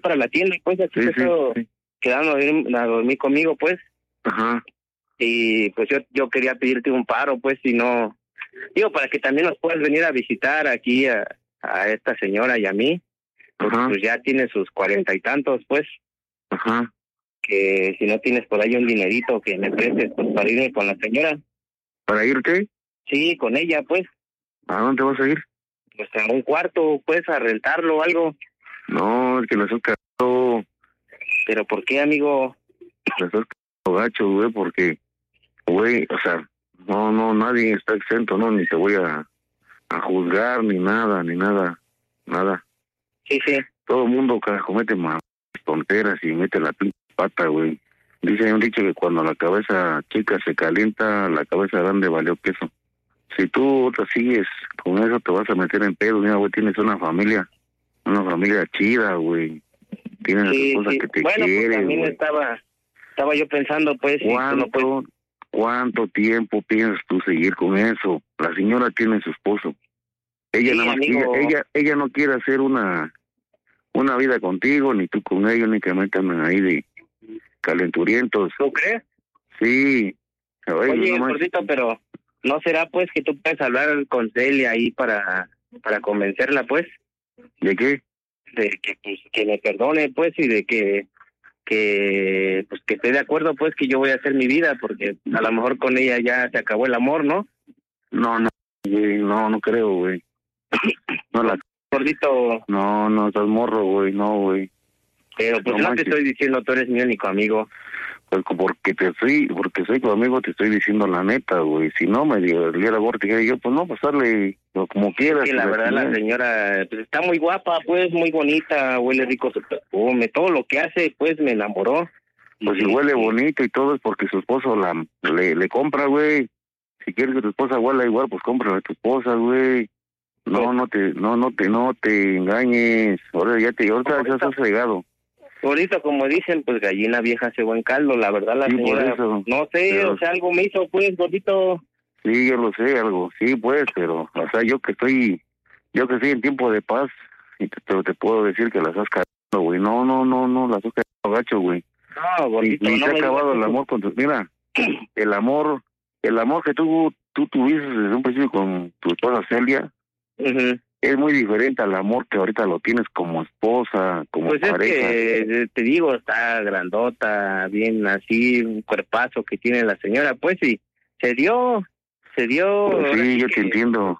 para la tienda, pues aquí se quedó quedando a dormir conmigo, pues. Ajá. Y pues yo quería pedirte un paro, pues, si no, digo, para que también nos puedas venir a visitar aquí a esta señora y a mí, porque pues ya tiene sus 40 y tantos, pues. Ajá. Que si no tienes por ahí un dinerito que me prestes, pues, para irme con la señora. ¿Para irte? Sí, con ella, pues. ¿A dónde vas a ir? Pues a un cuarto, pues, a rentarlo o algo. No, es que lo estás cagando. ¿Pero por qué, amigo? Lo estás cagando gacho, güey, porque, güey, o sea, no, nadie está exento, no, ni te voy a juzgar, ni nada. Sí. Todo el mundo, carajo, mete más tonteras y mete la pinche pata, güey. Dice un dicho que cuando la cabeza chica se calienta, la cabeza grande valió queso. Si tú te sigues con eso, te vas a meter en pedo. Mira, güey, tienes una familia chida, güey. Tienes cosas que te bueno, quieren, pues también güey. estaba yo pensando, pues, ¿Cuánto tiempo piensas tú seguir con eso? La señora tiene su esposo. Ella nada más ella no quiere hacer una vida contigo, ni tú con ellos, ni que metan ahí de calenturientos. ¿Tú crees? Sí. Oye, gordito, pero ¿no será, pues, que tú puedes hablar con Celia ahí para convencerla, pues? ¿De qué? De que, pues, que me perdone, pues, y de que pues, que esté de acuerdo, pues, que yo voy a hacer mi vida, porque a lo mejor con ella ya se acabó el amor, ¿no? No, güey, no creo, güey. No, gordito. No, estás morro, güey, no, güey. Pero pues no te estoy diciendo, tú eres mi único amigo. Pues porque soy tu amigo, te estoy diciendo la neta, güey. Si no me diera gordo, yo, pues no, pasarle como quieras. Sí, la verdad, la señora pues está muy guapa, pues, muy bonita, huele rico su perfume, todo lo que hace, pues, me enamoró. Pues si huele bonito y todo es porque su esposo le compra, güey. Si quieres que tu esposa huela igual, pues cómprale a tu esposa, güey. No te engañes. Ahorita ya estás fregado. Ahorita, como dicen, pues gallina vieja hace buen caldo, la verdad, la señora, no sé, pero, o sea, algo me hizo, pues, gordito. Sí, yo lo sé, algo, sí, pues, pero, o sea, yo que estoy en tiempo de paz, pero te puedo decir que la estás cagando, güey, no, la estás cagando gacho, güey. No, gordito, ni se ha acabado el amor con tu, mira, el amor que tú tuviste desde un principio con tu esposa Celia, es muy diferente al amor que ahorita lo tienes como esposa, como pues pareja. Es que, te digo, está grandota, bien así, un cuerpazo que tiene la señora, pues, y se dio. Pues sí, yo te entiendo.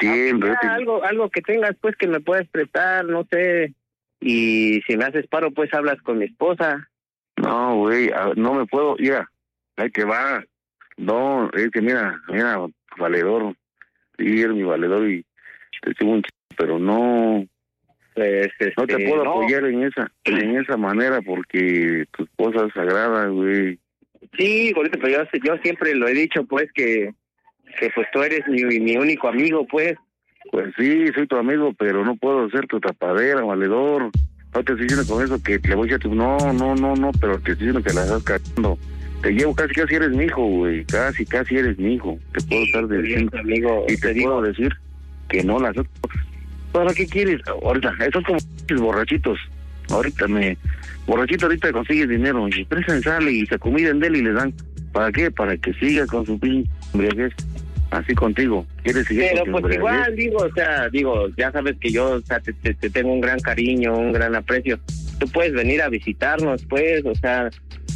Algo que tengas, pues, que me puedas prestar, no sé, y si me haces paro, pues, hablas con mi esposa. No, güey, no me puedo, mira, ahí te va. No, es que mira, valedor, sí, eres mi valedor y te sigo un pero no, pues, no te puedo apoyar en esa manera porque tu esposa es sagrada, güey. Sí, gordito, pero yo siempre lo he dicho, pues, que pues tú eres mi único amigo, pues. Pues sí, soy tu amigo, pero no puedo ser tu tapadera, valedor. No te estoy diciendo con eso que le voy a decir, no, pero te estoy diciendo que la estás cagando. Te llevo casi eres mi hijo, güey, casi eres mi hijo. Te puedo estar diciendo, amigo, y te puedo decir que no las... ¿Para qué quieres? Ahorita, esos como borrachitos. Borrachito ahorita consigues dinero y presan sale y se acomidan de él y le dan. ¿Para qué? Para que siga con su pinche embriaguez. Así contigo. ¿Quieres seguir? Pero pues igual, ya sabes que yo, o sea, te tengo un gran cariño, un gran aprecio. Tú puedes venir a visitarnos, pues, o sea,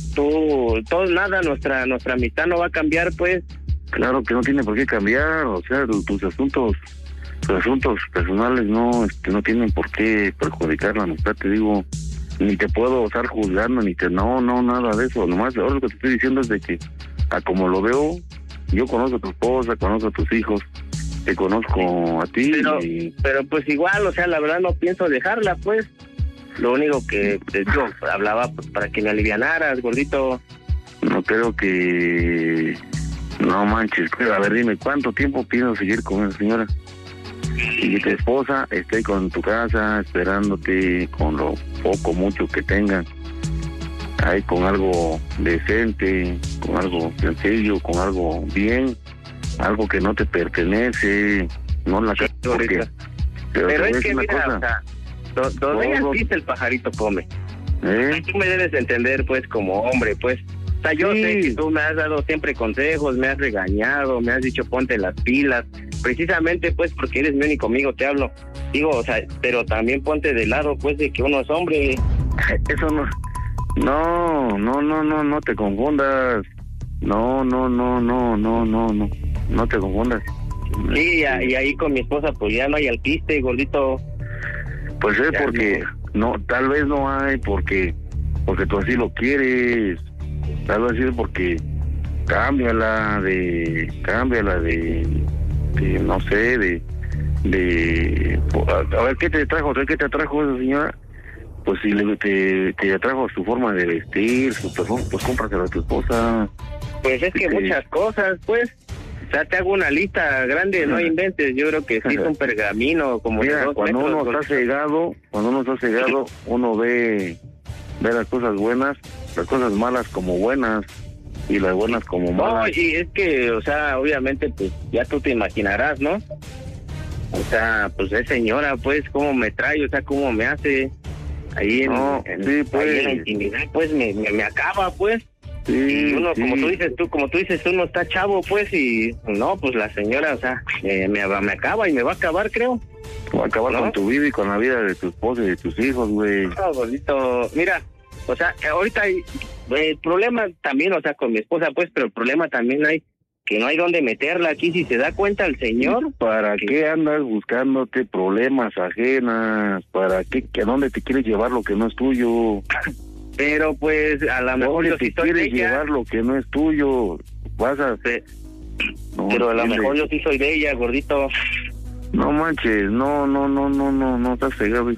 nuestra amistad no va a cambiar, pues. Claro que no tiene por qué cambiar, o sea, tus asuntos personales no tienen por qué perjudicar la amistad, te digo, ni te puedo estar juzgando, nada de eso, nomás ahora lo que te estoy diciendo es de que, a como lo veo, yo conozco a tu esposa, conozco a tus hijos, te conozco a ti. Pero pues igual, o sea, la verdad no pienso dejarla, pues. Lo único que yo hablaba pues, para que me alivianaras, gordito. No creo que... No manches, a ver, dime, ¿cuánto tiempo piensas seguir con esa señora? Y tu esposa esté con tu casa, esperándote con lo poco, mucho que tengan. Ahí con algo decente, con algo sencillo, con algo bien, algo que no te pertenece, no la sí, porque, pero es que mira, o sea, Donde ella pisa, el pajarito come. Tú me debes entender, pues, como hombre, pues. O sea, yo sé que tú me has dado siempre consejos, me has regañado, me has dicho ponte las pilas, precisamente, pues, porque eres mi único amigo, te hablo. Digo, o sea, pero también ponte de lado, pues, de que uno es hombre. Eso no te confundas. No te confundas. Sí, y ahí con mi esposa, pues, ya no hay alpiste, gordito. Pues es porque no, tal vez no hay, porque tú así lo quieres. Tal vez es porque cámbiala de no sé, a ver, ¿qué te atrajo esa señora? Pues si te atrajo su forma de vestir, su perfume, pues cómpraselo a tu esposa. Pues es que muchas cosas, pues. O sea, te hago una lista grande, no inventes. Yo creo que sí es un pergamino como mira, de 2 cuando metros. uno está cegado, uno ve las cosas buenas, las cosas malas como buenas y las buenas como malas. No, y es que, o sea, obviamente, pues ya tú te imaginarás, ¿no? O sea, pues es señora, pues, cómo me trae, o sea, cómo me hace ahí en la intimidad, pues me acaba, pues. Sí, y uno, como tú dices, uno está chavo, pues, y no, pues la señora, o sea, me acaba y me va a acabar, creo. Va a acabar con tu vida y con la vida de tu esposa y de tus hijos, güey. No, gordito, mira, o sea, ahorita hay el problema también, o sea, con mi esposa, pues, pero el problema también hay que no hay dónde meterla aquí, si se da cuenta el señor. ¿Para qué andas buscándote problemas ajenas? ¿Para qué? ¿A dónde te quieres llevar lo que no es tuyo? Pero pues a lo mejor yo sí soy de ella. Llevar lo que no es tuyo, vas a hacer. No, pero a lo mejor yo sí soy de ella, gordito. No manches, no estás cegado.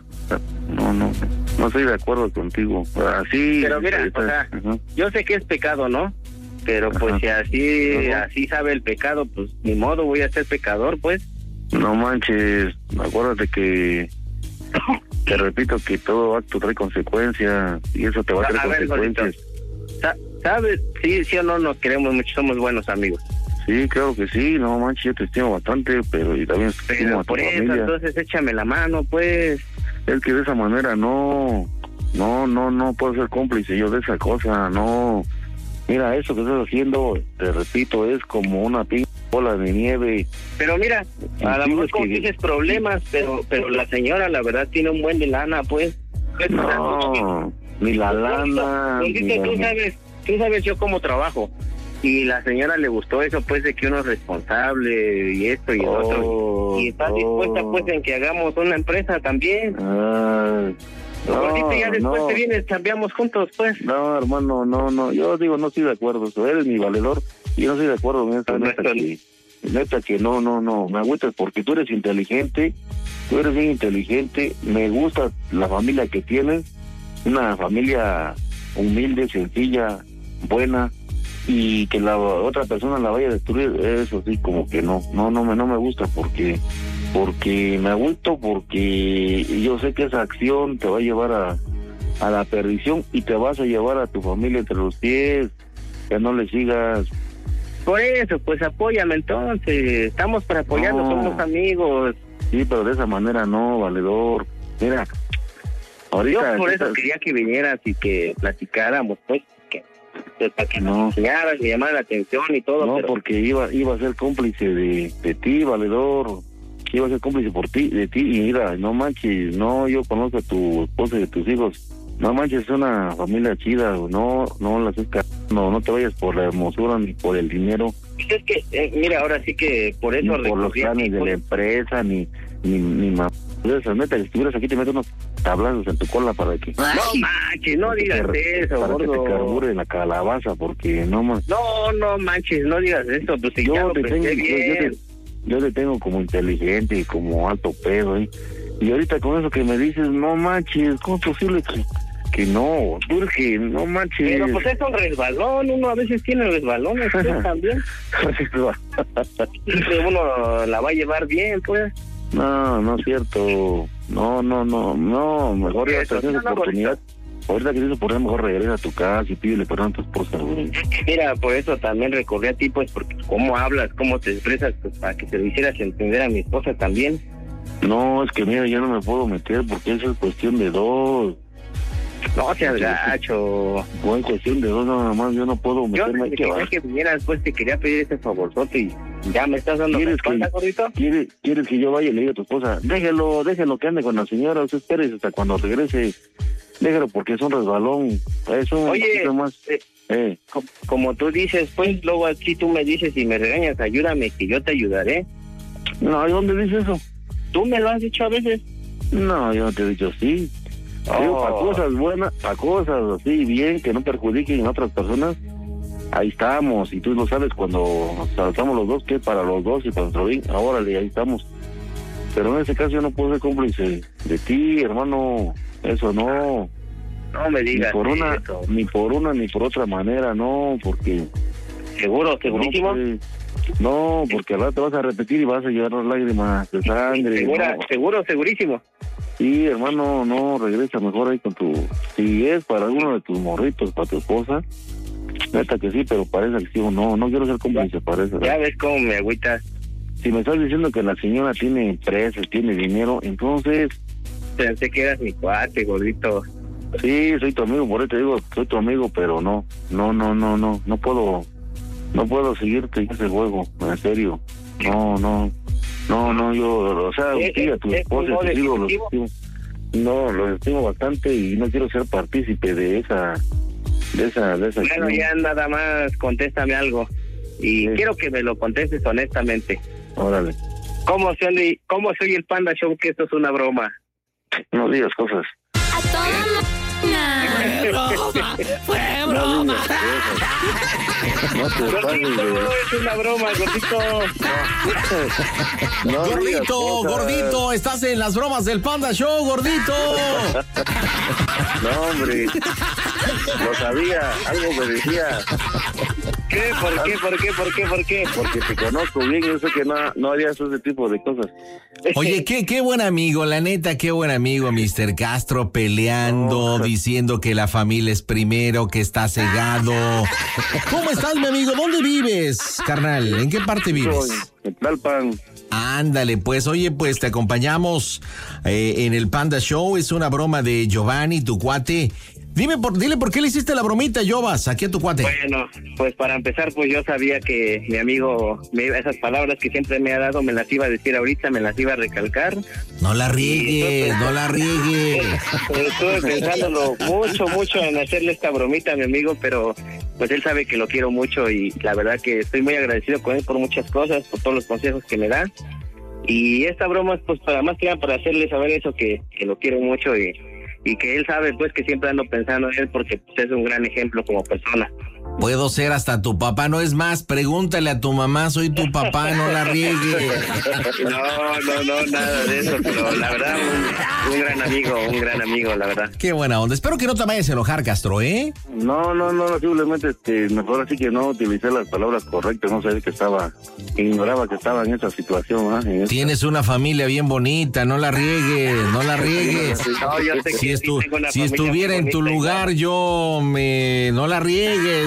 No estoy de acuerdo contigo. Así. Pero mira, o sea, yo sé que es pecado, ¿no? Pero pues si así sabe el pecado, pues ni modo, voy a ser pecador, pues. No manches, acuérdate que te repito que todo acto trae consecuencias y eso te va a traer consecuencias. ¿Sabes? Sí o no nos queremos mucho, somos buenos amigos. Sí, claro que sí, no manches, yo te estimo bastante, pero y también estimo a tu familia. Por eso, entonces échame la mano, pues. Es que de esa manera no puedo ser cómplice yo de esa cosa, no. Mira, eso que estás haciendo, te repito, es como una bola de nieve. Pero mira, a lo mejor tienes problemas, pero la señora, la verdad, tiene un buen de lana, pues. No, ni la lana. Tú sabes yo cómo trabajo. Y la señora le gustó eso, pues, de que uno es responsable y esto y el otro. Y está dispuesta, pues, en que hagamos una empresa también. Ya después te vienes, cambiamos juntos, pues. No, hermano, no. Yo digo, no estoy de acuerdo. Tú eres mi valedor y yo no estoy de acuerdo en esta neta que no. Me agüitas porque tú eres inteligente. Tú eres bien inteligente. Me gusta la familia que tienes. Una familia humilde, sencilla, buena. Y que la otra persona la vaya a destruir, eso sí, como que no me gusta porque me agüito, porque yo sé que esa acción te va a llevar a la perdición y te vas a llevar a tu familia entre los pies, que no le sigas. Por eso, pues apóyame entonces, estamos para apoyarnos, somos amigos. Sí, pero de esa manera no, valedor. Mira, ahorita... Yo por eso quería que vinieras y que platicáramos, pues, para que nos enseñaras, me llamara la atención y todo. No, pero... porque iba a ser cómplice de ti, valedor. Iba a ser cómplice de ti y mira, no manches, yo conozco a tu esposa y a tus hijos. No manches, es una familia chida, no las escas, no te vayas por la hermosura ni por el dinero. Es que, mira, ahora sí que por eso... Ni por los planes de la empresa, ni más. Esa neta, si estuvieras aquí te meto unos tablazos en tu cola para que... No manches, no digas eso, para gordo. Que te carbure la calabaza, porque no más... No manches, no digas eso, pues si yo te tengo como inteligente y como alto pedo, ¿eh? Y ahorita con eso que me dices, no manches, ¿cómo es posible que no? Porque no manches. Pero pues es un resbalón, uno a veces tiene resbalones, pues también. Uno la va a llevar bien, pues. No es cierto. No, mejor ya te tienes oportunidad. Ahorita que tienes oportunidad, mejor regresa a tu casa y pídele perdón a tu esposa, güey. Mira, por eso también recurrí a ti, pues, porque cómo hablas, cómo te expresas, pues, para que se lo hicieras entender a mi esposa también. No, es que mira, yo no me puedo meter porque eso es cuestión de dos. No seas gacho. No es cuestión de dos, nada más, yo no puedo Yo meterme. desde que quería que vinieras, pues te quería pedir ese favorzote y ya me estás dando la espalda, gordito. ¿Quieres que yo vaya y le diga a tu esposa? Déjelo que ande con la señora, usted espérese hasta cuando regrese. Déjalo porque es un resbalón. Oye, más. Como tú dices, pues luego aquí tú me dices y me regañas, ayúdame, que yo te ayudaré. No, ¿y dónde dices eso? Tú me lo has dicho a veces. No, yo no te he dicho así. Digo, para cosas buenas, para cosas así bien, que no perjudiquen a otras personas, ahí estamos. Y tú lo sabes cuando saltamos los dos, que para los dos y para nuestro bien, órale, ahí estamos. Pero en ese caso yo no puedo ser cómplice de ti, hermano. Eso no. No me digas ni por una ni por otra manera, no, porque... ¿Segurísimo? No, porque al rato te vas a repetir y vas a llevar las lágrimas de sangre. Segurísimo. Sí, hermano, no, regresa mejor ahí con tu... Si es para alguno de tus morritos, para tu esposa, neta que sí, pero para esa acción no quiero ser cómplice para eso. Ya ves cómo me agüitas. Si me estás diciendo que la señora tiene empresas, tiene dinero, entonces... Pensé que eras mi cuate, gordito. Sí, soy tu amigo, por eso te digo, soy tu amigo, pero no puedo seguirte en ese juego, en serio. No, yo, o sea, sí, a tu esposa, te digo, los estimo. No, los estimo bastante y no quiero ser partícipe de esa. Bueno, ya nada más, contéstame algo. Y quiero que me lo contestes honestamente. Órale. ¿Cómo soy el Panda Show que esto es una broma? No digas cosas. A toda fue broma. No te pases de... es una broma, gordito. Gordito, estás en las bromas del Panda Show, gordito. No, hombre. Lo sabía, algo me decía. ¿Qué? ¿Por qué? Porque te conozco bien, yo sé que no harías ese tipo de cosas. Oye, qué buen amigo, la neta, qué buen amigo, Mr. Castro, peleando, diciendo que la familia es primero, que está cegado. ¿Cómo estás, mi amigo? ¿Dónde vives, carnal? ¿En qué parte vives? En Tlalpan. Ándale, pues, oye, pues te acompañamos en el Panda Show, es una broma de Giovanni, tu cuate. Dile por qué le hiciste la bromita, Jovas, aquí a tu cuate. Bueno, pues para empezar, pues yo sabía que mi amigo, esas palabras que siempre me ha dado, me las iba a decir ahorita, me las iba a recalcar. No la riegues. Estuve pensándolo mucho en hacerle esta bromita a mi amigo, pero pues él sabe que lo quiero mucho y la verdad que estoy muy agradecido con él por muchas cosas, por todos los consejos que me da. Y esta broma, pues para más que nada para hacerle saber eso, que lo quiero mucho y que él sabe pues que siempre ando pensando en él porque pues, es un gran ejemplo como persona. Puedo ser hasta tu papá, no es más, pregúntale a tu mamá, soy tu papá, no la riegues. No, nada de eso, pero la verdad, un gran amigo, la verdad. Qué buena onda, espero que no te vayas a enojar, Castro, ¿eh? No, simplemente mejor así que no utilicé las palabras correctas, no sabía que ignoraba que estaba en esa situación, ¿eh? Tienes una familia bien bonita, no la riegues. No, yo sé que si estuviera en tu lugar, no la riegues.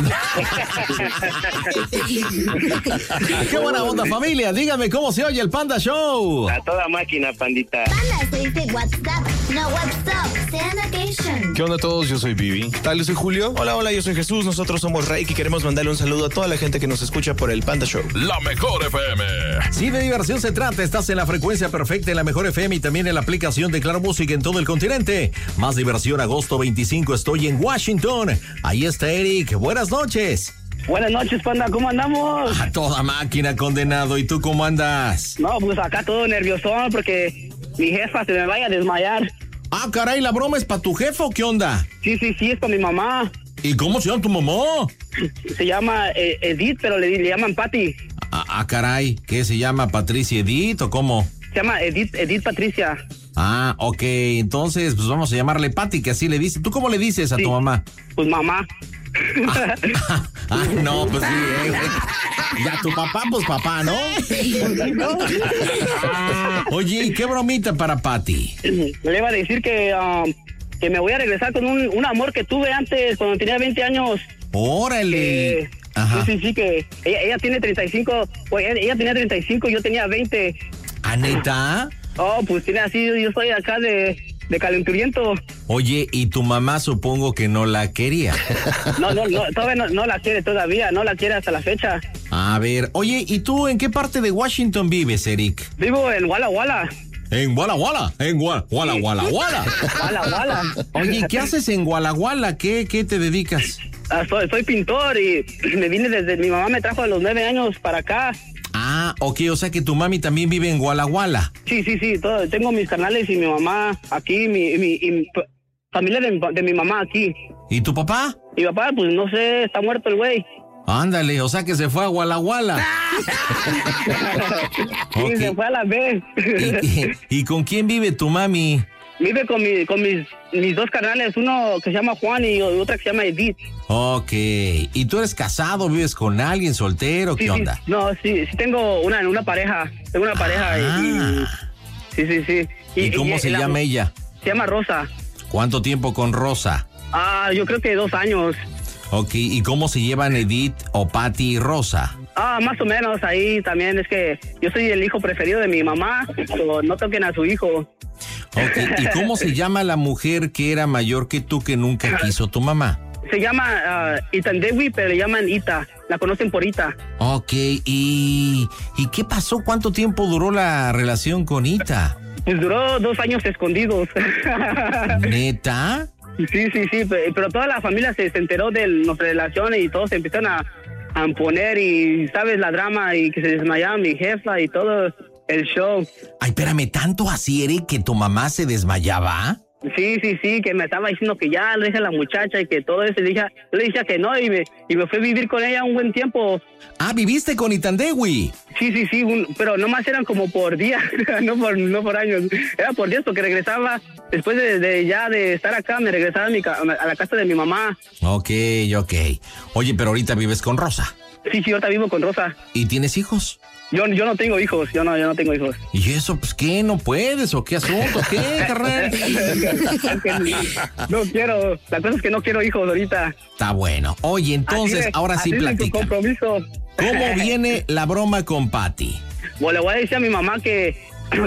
Qué buena onda, familia. Dígame cómo se oye el Panda Show. A toda máquina, pandita. Panda se dice WhatsApp, no WhatsApp, Sanitation. ¿Qué onda a todos? Yo soy Vivi. ¿Qué tal? Yo soy Julio. Hola, yo soy Jesús. Nosotros somos Reiki y queremos mandarle un saludo a toda la gente que nos escucha por el Panda Show. La Mejor FM. Si de diversión se trata, estás en la frecuencia perfecta en la Mejor FM y también en la aplicación de Claro Música en todo el continente. Más diversión, agosto 25, estoy en Washington. Ahí está Eric. Buenas noches. Buenas noches, Panda, ¿cómo andamos? A toda máquina, condenado. ¿Y tú cómo andas? No, pues acá todo nerviosón porque mi jefa se me vaya a desmayar. Ah, caray, ¿la broma es para tu jefa o qué onda? Sí, es para mi mamá. ¿Y cómo se llama tu mamá? Se llama Edith, pero le llaman Pati. Caray, ¿qué se llama? ¿Patricia Edith o cómo? Se llama Edith Patricia. Ah, ok, entonces pues vamos a llamarle Pati, que así le dice. ¿Tú cómo le dices a tu mamá? Pues mamá. No, pues sí, ya tu papá, pues papá, ¿no? Oye, ¿y qué bromita para Pati? Le iba a decir que me voy a regresar con un amor que tuve antes, cuando tenía 20 años. ¡Órale! Ajá. Sí, que ella tiene 35, pues ella tenía 35 y yo tenía 20. ¿Ah, neta? Oh, pues tiene así, yo soy acá de calenturiento. Oye, y tu mamá supongo que no la quería. No, todavía no la quiere todavía, no la quiere hasta la fecha. A ver, oye, ¿y tú en qué parte de Washington vives, Eric? Vivo en Walla Walla. En Walla Walla, Walla Walla. Walla Walla. Oye, ¿qué haces en Walla Walla? ¿Qué te dedicas? Soy pintor y me vine mi mamá me trajo a los 9 años para acá. Ah, ok, o sea que tu mami también vive en Walla Walla. Sí, tengo mis carnales y mi mamá aquí, mi familia de mi mamá aquí. ¿Y tu papá? Mi papá, pues no sé, está muerto el güey. Ándale, o sea que se fue a Walla Walla. Sí, okay. Se fue a la vez. ¿Y con quién vive tu mami? Vive con mis dos carnales, uno que se llama Juan y otra que se llama Edith. Ok, ¿y tú eres casado, vives con alguien, soltero, qué onda? No, sí tengo una pareja, Sí. ¿Y cómo se llama ella? Se llama Rosa. ¿Cuánto tiempo con Rosa? Yo creo que 2 años. Ok, ¿y cómo se llevan Edith o Patty y Rosa? Más o menos, ahí también es que yo soy el hijo preferido de mi mamá, so no toquen a su hijo. Ok, ¿y cómo se llama la mujer que era mayor que tú que nunca quiso tu mamá? Se llama Itandewi, pero le llaman Ita, la conocen por Ita. Ok, ¿y qué pasó? ¿Cuánto tiempo duró la relación con Ita? Pues duró 2 años escondidos. ¿Neta? Sí, pero toda la familia se enteró de nuestra relación y todos se empezaron a poner y, ¿sabes? La drama y que se desmayaba mi jefa y todo el show. Ay, espérame, ¿tanto así, Eric, que tu mamá se desmayaba? Sí, que me estaba diciendo que ya le dije a la muchacha y que todo eso. Le dije que no y me fui a vivir con ella un buen tiempo. Ah, ¿viviste con Itandewi? Sí, pero nomás eran como por días, no por años. Era por días porque regresaba, después de estar acá, me regresaba a la casa de mi mamá. Ok. Oye, pero ahorita vives con Rosa. Sí, ahorita vivo con Rosa. ¿Y tienes hijos? Yo no tengo hijos, yo no tengo hijos. ¿Y eso, pues qué? ¿No puedes? ¿O qué asunto? ¿Qué, carnal? No quiero, la cosa es que no quiero hijos ahorita. Está bueno. Oye, entonces, ahora sí platica. ¿Cómo viene la broma con Patty? Bueno, le voy a decir a mi mamá que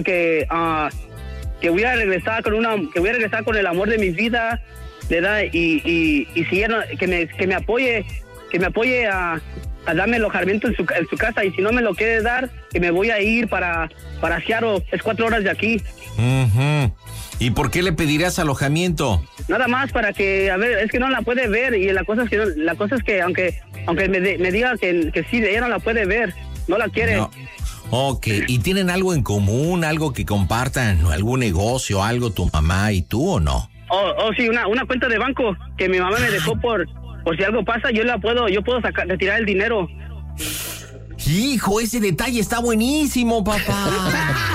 voy a regresar con el amor de mi vida, ¿verdad? Y si ella que me apoye a darme alojamiento en su casa, y si no me lo quiere dar, que me voy a ir para Seattle, es 4 horas de aquí. Uh-huh. ¿Y por qué le pedirás alojamiento? Nada más para que, a ver, es que no la puede ver, y la cosa es que aunque me diga que sí, ella no la puede ver, no la quiere. No. Ok, ¿y tienen algo en común, algo que compartan, algún negocio, algo tu mamá y tú o no? Sí, una cuenta de banco que mi mamá me dejó por si algo pasa, yo puedo retirar el dinero. Hijo, ese detalle está buenísimo, papá.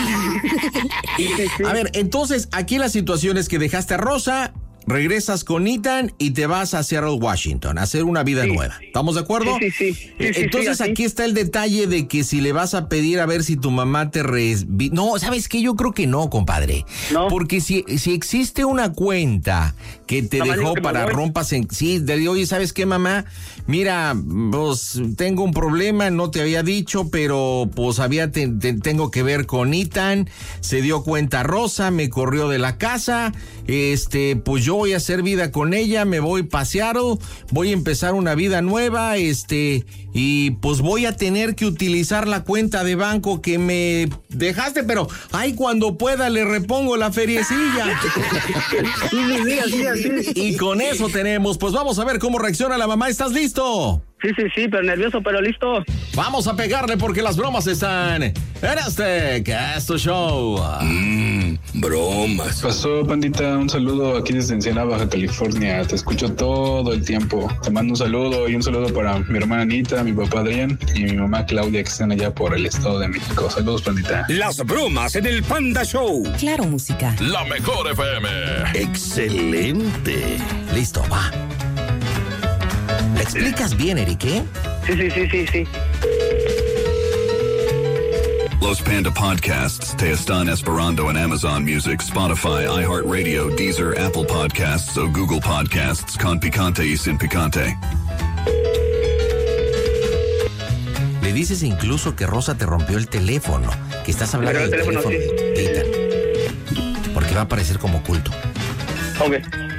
A ver, entonces, aquí la situación es que dejaste a Rosa, regresas con Ethan y te vas a Seattle, Washington, a hacer una vida nueva. ¿Estamos de acuerdo? Sí. Entonces, aquí está el detalle de que si le vas a pedir a ver si tu mamá te No, ¿sabes qué? Yo creo que no, compadre. No. Porque si existe una cuenta que te dejó para rompas en... Sí, oye, ¿sabes qué, mamá? Mira, pues tengo un problema, no te había dicho, pero pues tengo que ver con Ethan, se dio cuenta Rosa, me corrió de la casa, pues yo voy a hacer vida con ella, me voy a Seattle, voy a empezar una vida nueva, y pues voy a tener que utilizar la cuenta de banco que me dejaste, pero ay, cuando pueda le repongo la feriecilla. Sí. Y con eso tenemos, pues vamos a ver cómo reacciona la mamá. ¿Estás listo? Sí, pero nervioso, pero listo. Vamos a pegarle porque las bromas están en este Castro Show. Bromas. Pasó, pandita, un saludo aquí desde Ensenada, Baja California. Te escucho todo el tiempo. Te mando un saludo y un saludo para mi hermana Anita, mi papá Adrián y mi mamá Claudia, que están allá por el Estado de México. Saludos, pandita. Las bromas en el Panda Show. Claro, música. La mejor FM. Excelente. Listo, va. ¿Le explicas bien, Eric, eh? Sí. Los Panda Podcasts te están esperando en Amazon Music, Spotify, iHeartRadio, Deezer, Apple Podcasts o Google Podcasts con picante y sin picante. Le dices incluso que Rosa te rompió el teléfono, que estás hablando del teléfono. Sí. Porque va a aparecer como oculto. Ok.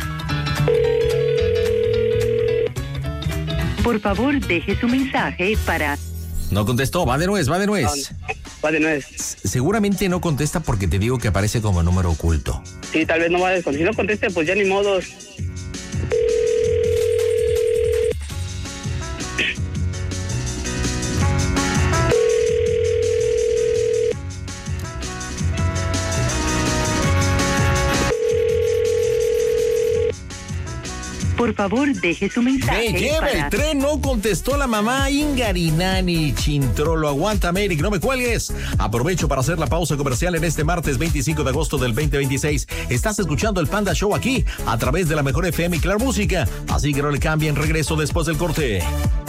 Por favor, deje su mensaje para... No contestó, va de nuez. Va de nuez. Seguramente no contesta porque te digo que aparece como número oculto. Sí, tal vez no va a descontar. Si no conteste, pues ya ni modo. Por favor, deje su mensaje. Me lleva el tren, no contestó la mamá. Ingarinani, Chintrolo, aguántame, Eric, no me cuelgues. Aprovecho para hacer la pausa comercial en este martes 25 de agosto del 2026. Estás escuchando el Panda Show aquí, a través de la mejor FM y Claro Música. Así que no le cambien, regreso después del corte.